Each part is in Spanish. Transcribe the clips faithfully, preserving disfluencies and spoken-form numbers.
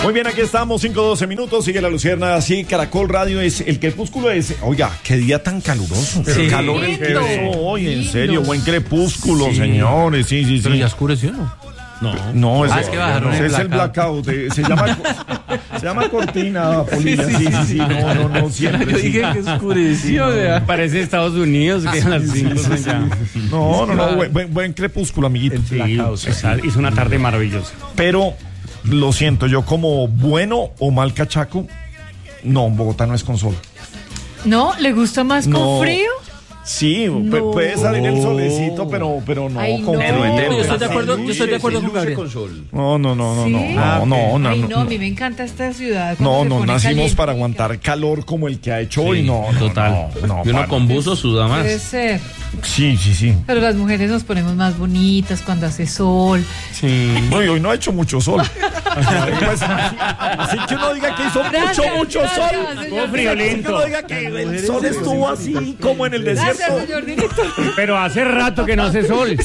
Muy bien, aquí estamos, cinco doce minutos, sigue la Lucierna, así, Caracol Radio es, el crepúsculo es, oiga, qué día tan caluroso, sí. Qué calor el que empezó hoy, en serio, buen crepúsculo, sí. señores, sí, sí, sí. Pero ya oscureció, ¿no? No, no, es, ah, es, que bajaron es, el es el blackout, eh, se llama se llama cortina, Polilla, sí, sí, sí, sí, no, no, no, siempre. Yo dije sí. que oscureció, sí, no. Parece Estados Unidos, que sí, las cinco sí, sí, ya. No, no, no, buen, buen, buen crepúsculo, amiguito. Sí, hizo una tarde maravillosa. Pero, lo siento, yo como bueno o mal cachaco, no, Bogotá no es con sol. ¿No? ¿Le gusta más no. con frío? Sí, no. puede salir el solecito, pero, pero no Ay, con no. frío. Yo estoy de acuerdo, yo estoy de acuerdo con Gabriel. Con sol. No, no, no, no, ¿Sí? no, no, no, no, Ay, no, no, a mí me encanta esta ciudad. No, se no, pone nacimos caliente. para aguantar calor como el que ha hecho sí, hoy, no, total. No, no, y uno para. con buzo suda más. Puede ser. Sí, sí, sí. Pero las mujeres nos ponemos más bonitas cuando hace sol. Sí. No, y hoy no ha hecho mucho sol. Pues, así, así que uno diga que hizo Gracias, mucho, mucho gracias, sol. señor. friolento. Así que uno diga que el sol estuvo así como en el desierto. Gracias, señor director. Pero hace rato que no hace sol.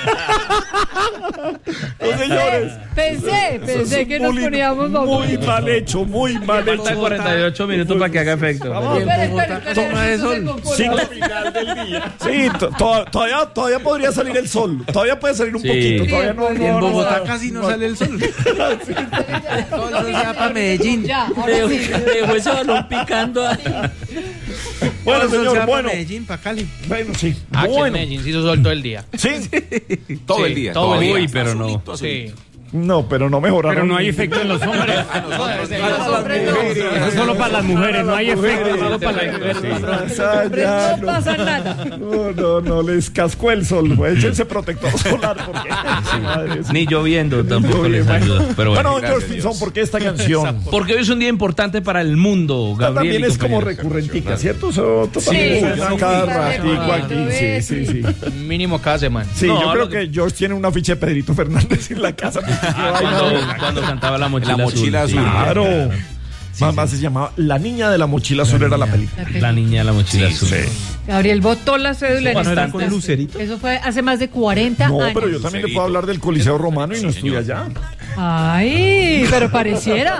Los señores. Pensé, pensé que nos poníamos muy mal hecho, muy mal hecho. Falta cuarenta y ocho minutos para que haga efecto. Vamos. Espera, espera, espera, Toma de eso sol. se compone. Cinco final del día. Sí, to- to- todavía, todavía podría salir el sol. Todavía puede salir un Sí. poquito. Todavía no, Y no, Y en no, Bogotá no, casi no, no. sale el sol. Todo el sol se va para Medellín. Ya, ahora sí. Dejó ese balón picando. A... Bueno, Todo el sol se señor, va bueno. para Medellín, para Cali. Bueno, sí. Ah, Bueno. en Medellín sí hizo sol todo el día. Sí. Todo Sí, el día. todo el día. Uy, pero no. Sí. No, pero no mejoraron. Pero no hay efecto en los hombres. Los hombres no. Eso es solo para las mujeres, no hay efecto, solo para las mujeres. Ah, ya, No pasa nada. No, no, no les cascó el sol. Pues, échense protector solar porque. Madre, sí. Ni lloviendo tampoco les ayuda. Pero Bueno, bueno. George Pinzón, ¿por qué esta canción? Porque hoy es un día importante para el mundo, Esta Gabriel. también y es como compañeros. recurrentica, ¿cierto? Eso Sí, suena sí, cada sí, ratico sí, aquí. Sí, sí, sí. Mínimo cada semana. Sí, No, yo creo lo que George tiene una ficha de Pedrito Fernández en la casa. Ah, cuando, cuando cantaba la mochila, La mochila azul. azul. Claro. Mamá se llamaba La Niña de la Mochila Azul, era la película. La niña de la mochila azul. Gabriel botó la cédula en Bastante. esta- Con Lucerito. Eso fue hace más de cuarenta No, años. pero yo también le puedo hablar del Coliseo Romano y no estuve allá. Ay, pero pareciera.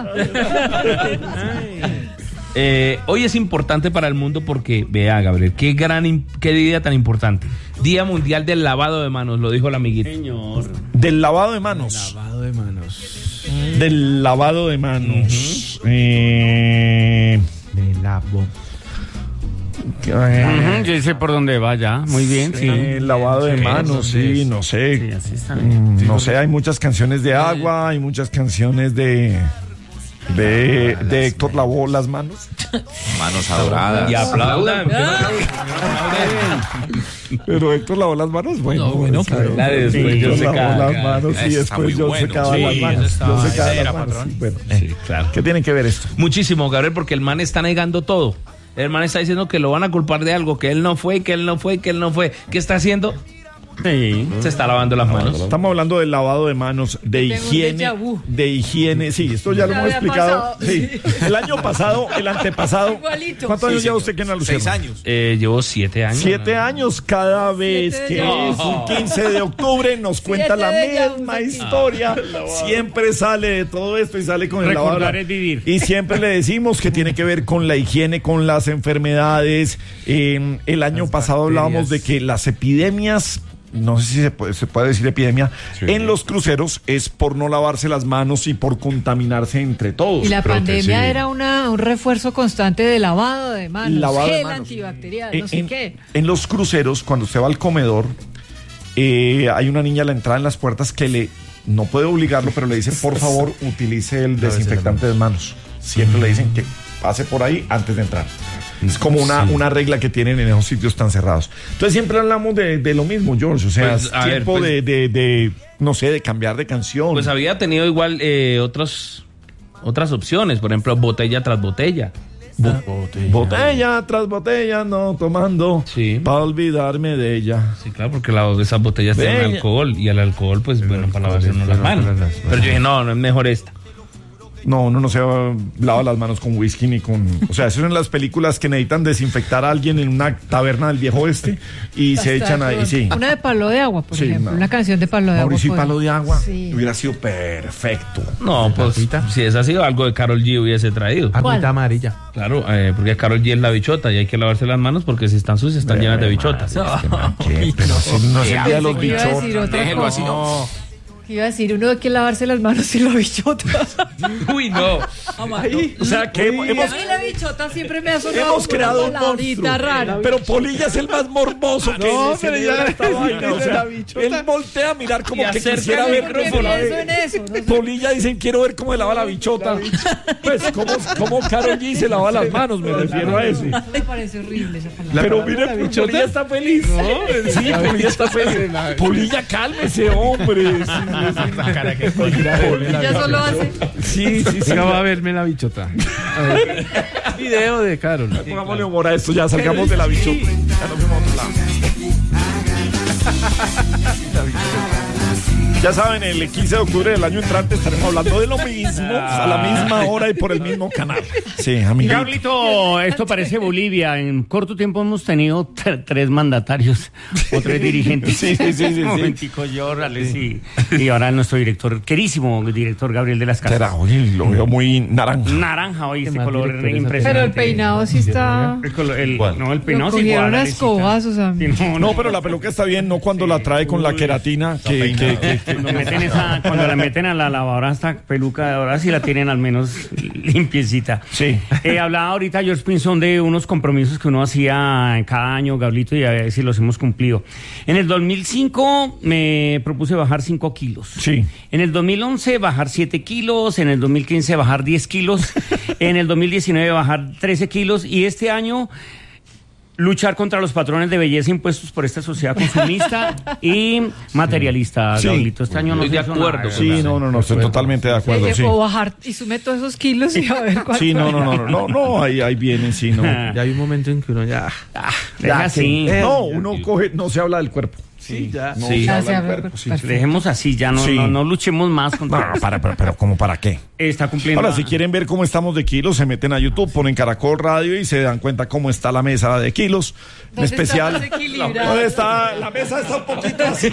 Eh, hoy es importante para el mundo porque, vea, Gabriel, qué gran, im- qué día tan importante. Día Mundial del Lavado de Manos, lo dijo el amiguito. Señor. Del lavado de manos. Lavado de manos. Del lavado de manos. eh, De lavo. eh, Ujú, yo sé por dónde va ya. Muy bien, sí. eh, lavado de Sí, manos, sí, entonces, no sé. Sí, así está bien. Mm, No sé, hay muchas canciones de agua, hay muchas canciones de. De, de Héctor lavó las manos. Manos adoradas. Y aplaudan. Pero Héctor lavó las manos, bueno. bueno, esa- pero la de después sí, yo Héctor secaba lavó acá. las manos y Ese está después muy yo bueno. secaba Sí, las eso manos. estaba- Yo secaba ese era, las manos. patrón. Sí, bueno. Sí, claro. ¿Qué tiene que ver esto? Muchísimo, Gabriel, porque el man está negando todo. El man está diciendo que lo van a culpar de algo, que él no fue, que él no fue, que él no fue. ¿Qué está haciendo? Sí. Se está lavando las manos. Estamos hablando del lavado de manos, de Tengo un higiene, déjà vu. de higiene, sí, esto ya lo Ya hemos había explicado. pasado, Sí. sí. El año pasado, el antepasado. Igualito. ¿Cuántos años Sí, lleva señor. usted que en la Seis Lucierna? años. Eh, llevo siete años. Siete años cada vez Siete que de es un quince de octubre nos cuenta la Siete de misma aquí. historia. Siempre sale de todo esto y sale con el lavado. Recordar es vivir. Y siempre le decimos que tiene que ver con la higiene, con las enfermedades. Eh, el año pasado hablábamos de que las epidemias, no sé si se puede, se puede decir epidemia, en los cruceros es por no lavarse las manos y por contaminarse entre todos. Y la Creo que pandemia sí. era una, un refuerzo constante de lavado de manos, Lavado de gel manos. antibacterial, En- no sé en, qué. en los cruceros, cuando usted va al comedor, eh, hay una niña a la entrada en las puertas que le no puede obligarlo, pero le dicen, por favor, utilice el desinfectante de manos. Siempre le dicen que pase por ahí antes de entrar. Es como una, Sí. una regla que tienen en esos sitios tan cerrados. Entonces siempre hablamos de, de lo mismo, George. O sea, Pues, es a ver, tiempo pues- de, de, de, no sé, de cambiar de canción. Pues había tenido igual eh, otros, otras opciones, por ejemplo, botella tras botella. Bo- botella tras botella, no tomando, Sí. para olvidarme de ella. Sí, claro, porque la, esas botellas tienen Bella. alcohol y el alcohol, pues bueno, para lavarse uno las manos. Pero yo dije, no, no es mejor esta. No, uno no se lava las manos con whisky ni con... O sea, esas son las películas que necesitan desinfectar a alguien en una taberna del viejo oeste y se echan ahí, sí. Una de Palo de Agua, por Sí, ejemplo. no. Una canción de Palo de Mauricio y Agua. Palo de Agua Sí. hubiera sido perfecto. No, pues si es así, algo de Karol G hubiese traído. ¿Cuál? Agüita amarilla. Claro, eh, porque Karol G es la bichota y hay que lavarse las manos porque si están sucias están llenas de bichotas. ¿Qué? Pero si no es el día de los Pensé que iba a decir bichotas. otra Déjelo cosa. así, no. Que iba a decir, uno hay que lavarse las manos y la bichota. Uy, no. O sea, que hemos, hemos, A mí la bichota siempre me ha sonado hemos como creado un una palabrita monstruo. rara. Pero Polilla es el más morboso que No, se pero le ya- da esta vaina. O sea, la bichota. él voltea a mirar como Y que acerca quisiera el ver ¿Por qué cómo la pienso ve. en eso? No sé. Polilla dicen, quiero ver cómo se lava la bichota. Pues, ¿cómo, cómo Karol G se lava las manos? Me refiero a ese. Me parece horrible esa palabra. Pero mire, Polilla está feliz. Sí, Polilla está feliz. Polilla, cálmese, hombre. Sí, sí, Ya solo hace. sí, sí, sí. Venga, va a verme la bichota. Video de Karol. Pongámosle humor a esto, ya salgamos de la bichota. Ya nos fuimos a otro lado. Ya saben, el quince de octubre del año entrante estaremos hablando de lo mismo a la misma hora y por el mismo canal. Sí, amiguito. Gablito, esto parece Bolivia. En corto tiempo hemos tenido t- tres mandatarios o tres dirigentes. Sí, sí, sí, sí, Un sí. momentico, yo, Rales, y, y ahora nuestro director, querísimo director Gabriel de las Casas. Será, oye, lo veo muy naranja. Naranja hoy, este más color directores impresionante. Pero el peinado sí está. El color- el- ¿Cuál? no, el peinado Lo es igual. cogieron a Alecita. escobazos a mí. Sí, no, No, pero la peluca está bien, no cuando la trae con la queratina. Que, que, que- que- Cuando, meten esa, cuando la meten a la lavadora, esta peluca, ahora sí la tienen al menos limpiecita. Sí. Eh, hablaba ahorita George Pinzón de unos compromisos que uno hacía cada año, Gablito, y a ver si los hemos cumplido. En el dos mil cinco me propuse bajar cinco kilos. Sí. En el dos mil once bajar siete kilos, en el dos mil quince bajar diez kilos, en el dos mil diecinueve bajar trece kilos y este año luchar contra los patrones de belleza impuestos por esta sociedad consumista y materialista, Sí. Gablito. Este año no Estoy de se hizo acuerdo. nada, Sí, no, no, no, estoy totalmente de acuerdo. Sí, O bajar y sume todos esos kilos y a ver cuánto. sí, no, no, no, no, no, no, ahí, ahí vienen, sí, no. Ya hay un momento en que uno ya. Deja así. No, uno coge, no se habla del cuerpo. Sí, ya. No Sí. se Ya habla se del habla cuerpo, del sí. cuerpo. Dejemos así, ya no, Sí. no, no luchemos más No, contra no, para, pero, pero ¿cómo para qué? Está cumpliendo. Ahora, si quieren ver cómo estamos de kilos, se meten a YouTube, ponen Caracol Radio y se dan cuenta cómo está la mesa de kilos. En ¿Dónde especial. está más equilibrado? ¿Dónde está? La mesa está un poquito así.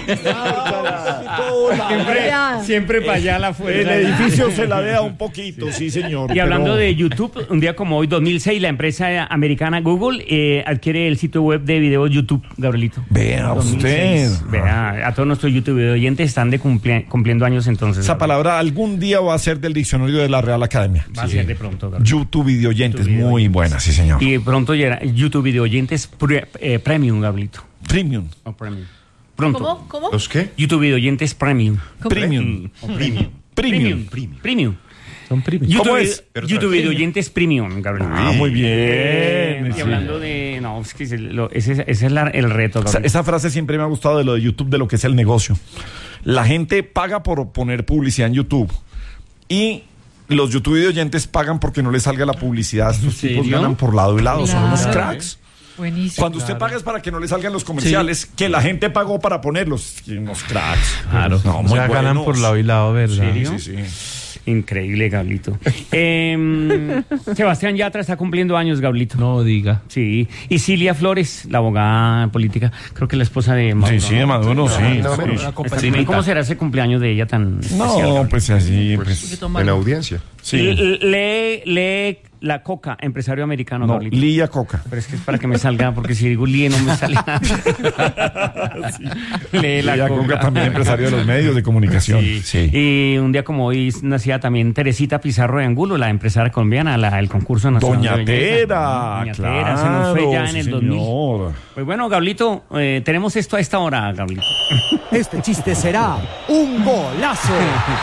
Siempre, Ya. siempre para allá la El fuerza. edificio se la vea un poquito, sí, señor. Y hablando pero- de YouTube, un día como hoy, dos mil seis, la empresa americana Google eh, adquiere el sitio web de videos YouTube, Gabrielito. Vea dos mil usted. seis. Vea, a todos nuestros YouTube oyentes están de cumpli- cumpliendo años entonces. Esa Gabriel. palabra algún día va a ser del diccionario de la Real Academia. Va a ser de pronto, Gabriel. YouTube videoyentes, YouTube muy videoyentes. buena, sí, señor. Y pronto llegará YouTube Video Oyentes pre- eh, Premium, Gabrielito. Premium. O Premium. Pronto. ¿Cómo? ¿Cómo? ¿Los qué? YouTube Video Oyentes Premium. ¿Cómo? Premium. Premium. Premium. Premium. Premium. Son primos. YouTube, ¿Cómo es? Pero YouTube otra vez. Video Oyentes Premium, Gabriel. Ah, muy bien. Eh, y Sí. hablando de. No, es que ese, lo- ese, ese es la- el reto, Esa, Gabriel. esa frase siempre me ha gustado de lo de YouTube, de lo que es el negocio. La gente paga por poner publicidad en YouTube y los YouTube videoyentes pagan porque no les salga la publicidad. Estos tipos serio? ganan por lado y lado. Son unos Claro. cracks. Buenísimo. Cuando usted paga es para que no le salgan los comerciales, que la gente pagó para ponerlos. Y unos cracks. Claro. No, O muy sea, ganan buenos. por lado y lado, ¿verdad? ¿Serio? Sí, sí. Increíble, Gablito. Eh, Sebastián Yatra está cumpliendo años, Gablito. No diga. Sí. Y Cilia Flores, la abogada política, creo que la esposa de Maduro. Sí, sí, de Maduro, sí. no, sí. pero Está cumpliendo- ¿Cómo será ese cumpleaños de ella tan especial, No, Gablito? pues así. Pues, En audiencia. sí. L- Lee, lee la Coca, empresario americano, No, Gablito. Lía Coca. Pero es que es para que me salga, porque si digo Lee no me sale. Lee la Lía Coca. Coca también empresario de los medios de comunicación. Sí. Sí. Y un día como hoy nacía también Teresita Pizarro de Angulo, la empresaria colombiana, la, el concurso nacional. Doña de belleza. Tera, Doña claro. Tera, se nos fue ya en sí, el dos mil. señor. Pues bueno, Gablito, eh, tenemos esto a esta hora, Gablito. Este chiste será un golazo.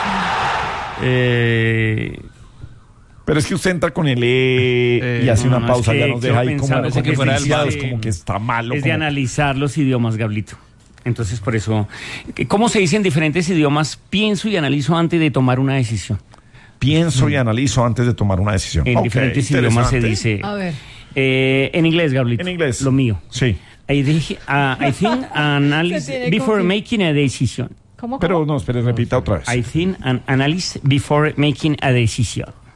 Eh, Pero es que usted entra con el E y hace no, una no, pausa, es ya que nos quiero deja ahí pensar, como, es como que fuera del fuera bar, de- como que está malo. es de como- analizar los idiomas, Gablito. Entonces, por eso, ¿cómo se dice en diferentes idiomas? Pienso y analizo antes de tomar una decisión. Pienso y analizo antes de tomar una decisión. En Ok, diferentes idiomas se interesante. dice. A ver. Eh, en inglés, Gablito. En inglés. Lo mío. Sí. I, think, uh, I think analyze Se tiene before confi- making a decision. ¿Cómo? Pero cómo? no, espere, repita otra vez. I think an analyze before making a decision.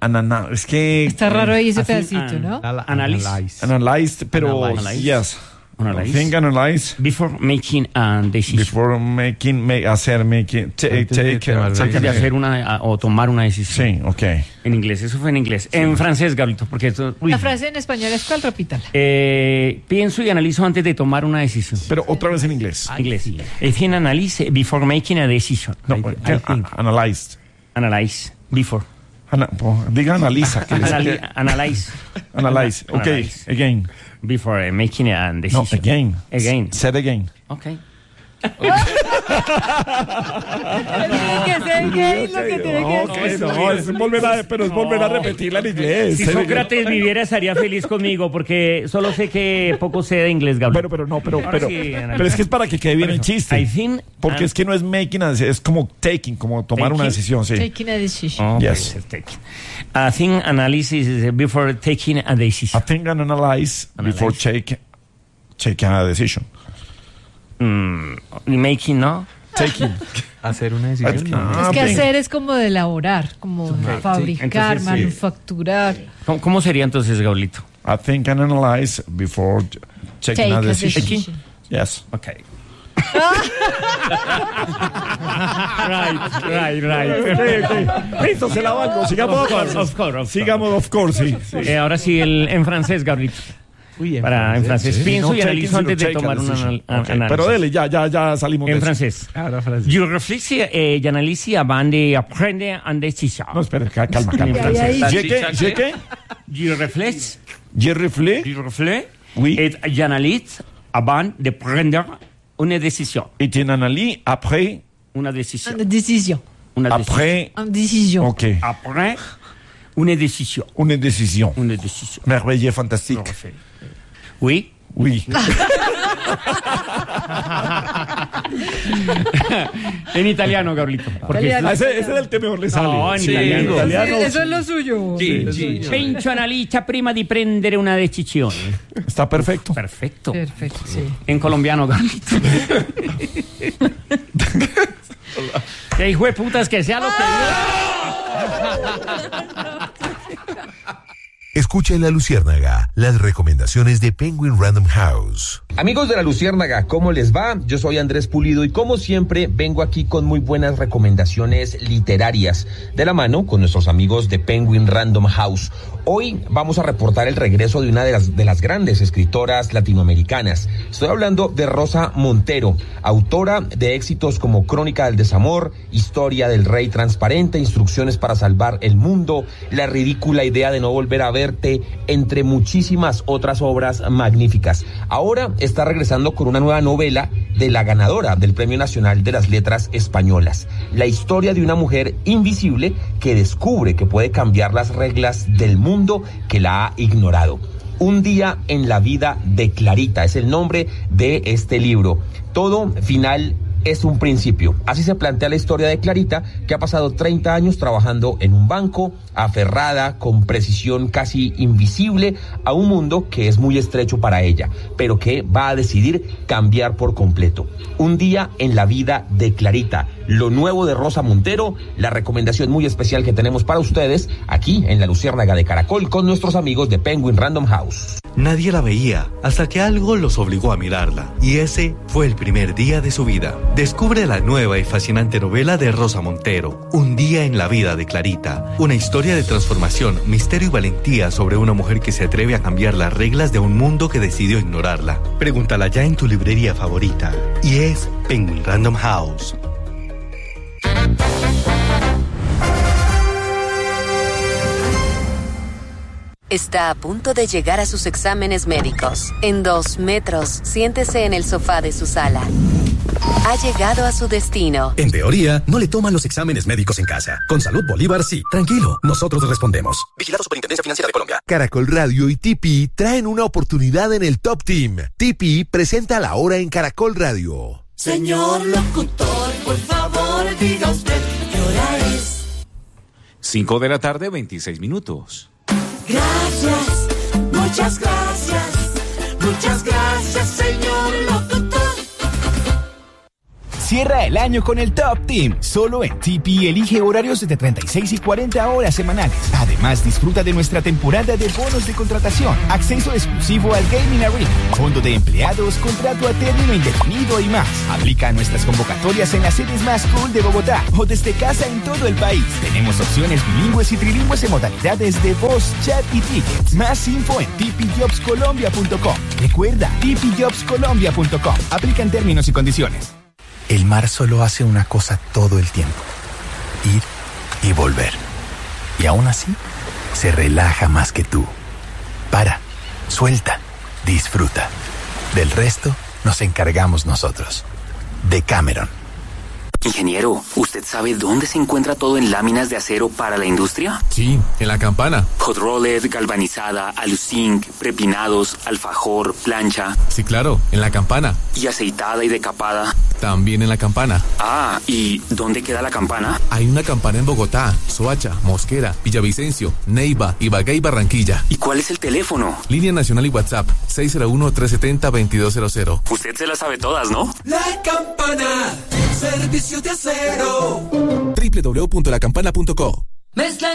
Anana, es que... Está raro ahí ese Así, pedacito, an- ¿no? Analyze. Analyzed, pero... Analyze. Yes. Analyze. Think, analyze. Before making a decision. Before making, make, hacer, making, take, Antes de take, tomar take- Antes de hacer una o tomar una decisión. Sí, ok. En inglés, eso fue en inglés. En francés, Gablito, porque esto. uy. La frase en español es ¿cuál? Repítala. Eh, pienso y analizo antes de tomar una decisión. Pero otra vez en inglés. Inglés. I think analyze before making a decision. No, I, ¿qué? I think. A- analyzed. Analyze before. Ana- po- diga analiza. que les- Anali- analyze. Analyze. Ok, Analyze. again. Before uh, making a No, decision. again. Again. Said again. Okay. Tiene que ser gay lo que tiene que Ok, decir. no, es volver a, pero es volver a repetirla en inglés. Si Sócrates viviera estaría feliz conmigo porque solo sé que poco sé de inglés, Gabriel. Bueno, pero no, pero, Ahora pero, sí, Ana. pero es que es para que quede bien el chiste. I think Porque an- es que no es making, a- es como taking, como tomar una Taking. decisión, sí. Taking a decision. Oh, Yes. pues, taking. I think analysis is before taking a I decision. think and analyze before Analyze. take, taking a decision. Mm, making, ¿no? Taking. Hacer una decisión. no. Ah, Es que bien. hacer es como de elaborar, como de fabricar, Entonces, sí. manufacturar. ¿Cómo, cómo sería entonces, Gablito? I think and analyze before taking Take a a decision. decision. Yes. Ok. right, right, right. Listo, se la banco. Sigamos. Of course, of course, of Sigamos, of course, sí. sí. Eh, ahora sí, el, en francés, Gablito. Uy, Para, en francés, sí. pienso No y taking, analizo sino antes de take a tomar un decision. anal- Ok, análisis. pero dele, ya, ya, ya salimos de En eso. francés. Ahora francés. Je réfléchis et j'analyse avant de prendre une décision. No, espere, ca- calma, calma. En francés. ¿Je qué? ¿Je qué? Je réfléchis, Je reflé. je réfléchis Oui. et j'analyse avant de prendre une décision. Et tu analyses après. Una décision. Una decisión. Una décision. Après. Una decisión. Ok. Après une décision. Une décision. Une décision. Merveilleux, fantastique. Oui. Oui. En italiano, Gablito. Porque Italiano. Ah, ese, ese del que mejor le sale. No, en Sí, italiano. italiano, Eso es lo suyo. Sí, sí. penso analizza prima di prendere una decisione. Está perfecto. Perfecto. Perfecto, sí. En colombiano, Gablito. Que hijo de putas que sea lo que Escucha en La Luciérnaga las recomendaciones de Penguin Random House. Amigos de La Luciérnaga, ¿cómo les va? Yo soy Andrés Pulido y como siempre vengo aquí con muy buenas recomendaciones literarias de la mano con nuestros amigos de Penguin Random House. Hoy vamos a reportar el regreso de una de las, de las grandes escritoras latinoamericanas. Estoy hablando de Rosa Montero, autora de éxitos como Crónica del Desamor, Historia del Rey Transparente, Instrucciones para Salvar el Mundo, La ridícula idea de no volver a verte, entre muchísimas otras obras magníficas. Ahora está regresando con una nueva novela de la ganadora del Premio Nacional de las Letras Españolas. La historia de una mujer invisible que descubre que puede cambiar las reglas del mundo que la ha ignorado. Un día en la vida de Clarita es el nombre de este libro. Todo final es un principio. Así se plantea la historia de Clarita, que ha pasado treinta años trabajando en un banco, aferrada con precisión casi invisible a un mundo que es muy estrecho para ella, pero que va a decidir cambiar por completo. Un día en la vida de Clarita, lo nuevo de Rosa Montero, la recomendación muy especial que tenemos para ustedes aquí en La Luciérnaga de Caracol con nuestros amigos de Penguin Random House. Nadie la veía hasta que algo los obligó a mirarla, y ese fue el primer día de su vida. Descubre la nueva y fascinante novela de Rosa Montero, Un día en la vida de Clarita, una historia de transformación, misterio y valentía sobre una mujer que se atreve a cambiar las reglas de un mundo que decidió ignorarla. Pregúntala ya en tu librería favorita, y es Penguin Random House. Está a punto de llegar a sus exámenes médicos. En dos metros, siéntese en el sofá de su sala. Ha llegado a su destino. En teoría, no le toman los exámenes médicos en casa. Con Salud Bolívar, sí. Tranquilo, nosotros respondemos. Vigilado Superintendencia Financiera de Colombia. Caracol Radio y T P traen una oportunidad en el Top Team. T P presenta La Hora en Caracol Radio. Señor locutor, por favor, diga usted qué hora es. Cinco de la tarde, veintiséis minutos. Gracias, muchas gracias, muchas gracias, señor locutor. Cierra el año con el Top Team. Solo en T P elige horarios de treinta y seis y cuarenta horas semanales. Además, disfruta de nuestra temporada de bonos de contratación, acceso exclusivo al Gaming Arena, fondo de empleados, contrato a término indefinido y más. Aplica nuestras convocatorias en las sedes más cool de Bogotá o desde casa en todo el país. Tenemos opciones bilingües y trilingües en modalidades de voz, chat y tickets. Más info en t p jobs colombia punto com. Recuerda, t p jobs colombia punto com. Aplican términos y condiciones. El mar solo hace una cosa todo el tiempo: ir y volver. Y aún así, se relaja más que tú. Para, suelta, disfruta. Del resto, nos encargamos nosotros. Decameron. Ingeniero, ¿usted sabe dónde se encuentra todo en láminas de acero para la industria? Sí, en la Campana. Hot roller, galvanizada, aluzinc, prepinados, alfajor, plancha. Sí, claro, en la Campana. ¿Y aceitada y decapada? También en la Campana. Ah, ¿y dónde queda la Campana? Hay una Campana en Bogotá, Soacha, Mosquera, Villavicencio, Neiva, Ibagué y Barranquilla. ¿Y cuál es el teléfono? Línea nacional y WhatsApp, seis cero uno, tres siete cero, veintidós cero cero. Usted se las sabe todas, ¿no? La Campana, servicio de acero. doble u doble u doble u punto la campana punto co. Mezcla